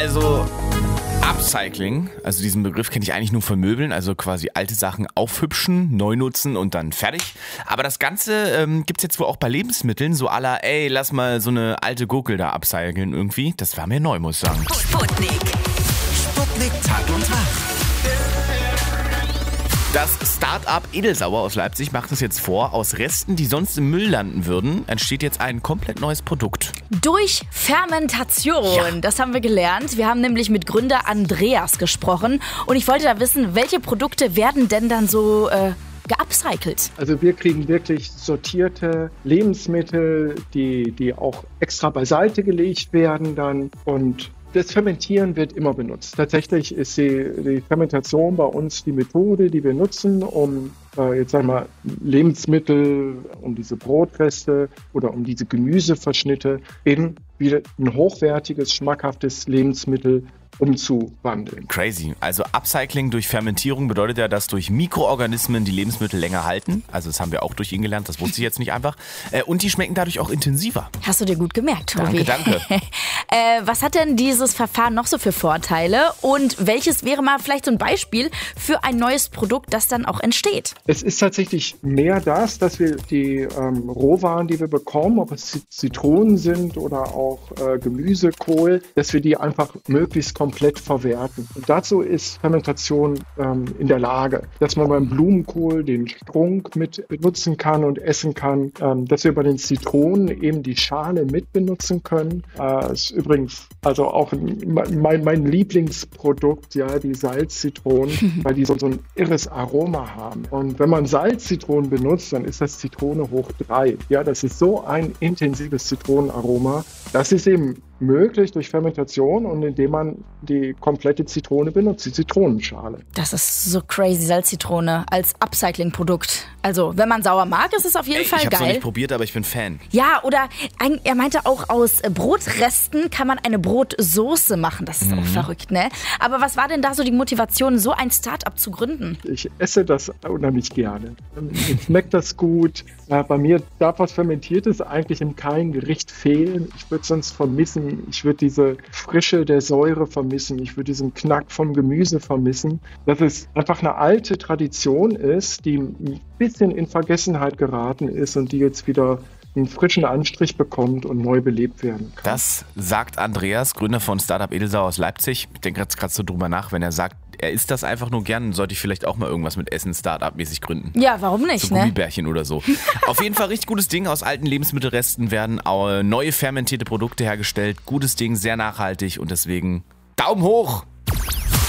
Also Upcycling, also diesen Begriff kenne ich eigentlich nur von Möbeln, also quasi alte Sachen aufhübschen, neu nutzen und dann fertig. Aber das Ganze gibt's jetzt wohl auch bei Lebensmitteln, so à la, ey, lass mal so eine alte Gurkel da upcyclen irgendwie. Das war mir neu, muss ich sagen. Sputnik Tag und Tag. Das Start-up Edelsauer aus Leipzig macht es jetzt vor. Aus Resten, die sonst im Müll landen würden, entsteht jetzt ein komplett neues Produkt. Durch Fermentation, Ja. Das haben wir gelernt. Wir haben nämlich mit Gründer Andreas gesprochen und ich wollte da wissen, welche Produkte werden denn dann so geupcycelt? Also wir kriegen wirklich sortierte Lebensmittel, die auch extra beiseite gelegt werden dann, und das Fermentieren wird immer benutzt. Tatsächlich ist die Fermentation bei uns die Methode, die wir nutzen, um jetzt sagen wir Lebensmittel, um diese Brotreste oder um diese Gemüseverschnitte in wieder ein hochwertiges, schmackhaftes Lebensmittel umzuwandeln. Crazy. Also Upcycling durch Fermentierung bedeutet ja, dass durch Mikroorganismen die Lebensmittel länger halten. Also das haben wir auch durch ihn gelernt, das wusste ich jetzt nicht einfach. Und die schmecken dadurch auch intensiver. Hast du dir gut gemerkt, Tobi. Danke. Was hat denn dieses Verfahren noch so für Vorteile und welches wäre mal vielleicht so ein Beispiel für ein neues Produkt, das dann auch entsteht? Es ist tatsächlich mehr das, dass wir die Rohwaren, die wir bekommen, ob es Zitronen sind oder auch Gemüse, Kohl, dass wir die einfach möglichst komplett verwerten. Und dazu ist Fermentation in der Lage, dass man beim Blumenkohl den Strunk mit benutzen kann und essen kann, dass wir bei den Zitronen eben die Schale mit benutzen können. Ist übrigens also auch mein Lieblingsprodukt, ja, die Salzzitronen, weil die so ein irres Aroma haben. Und wenn man Salzzitronen benutzt, dann ist das Zitrone hoch 3. Ja, das ist so ein intensives Zitronenaroma. Das ist eben möglich durch Fermentation und indem man die komplette Zitrone benutzt, die Zitronenschale. Das ist so crazy, Salzzitrone als Upcycling-Produkt. Also, wenn man sauer mag, ist es auf jeden Fall Ich habe es noch geil. nicht probiert, aber ich bin Fan. Ja, oder er meinte auch, aus Brotresten kann man eine Brotsoße machen. Das ist auch verrückt, ne? Aber was war denn da so die Motivation, so ein Start-up zu gründen? Ich esse das unheimlich gerne. Mir schmeckt das gut. Bei mir darf was Fermentiertes eigentlich in keinem Gericht fehlen. Ich würde es sonst vermissen. Ich würde diese Frische der Säure vermissen. Ich würde diesen Knack vom Gemüse vermissen. Dass es einfach eine alte Tradition ist, die ein bisschen in Vergessenheit geraten ist und die jetzt wieder einen frischen Anstrich bekommt und neu belebt werden kann. Das sagt Andreas, Gründer von Startup Edelsauer aus Leipzig. Ich denke jetzt gerade so drüber nach, wenn er sagt, er isst das einfach nur gern, sollte ich vielleicht auch mal irgendwas mit Essen Startup-mäßig gründen. Ja, warum nicht, So ne? Gummibärchen oder so. Auf jeden Fall richtig gutes Ding. Aus alten Lebensmittelresten werden neue fermentierte Produkte hergestellt. Gutes Ding, sehr nachhaltig und deswegen Daumen hoch!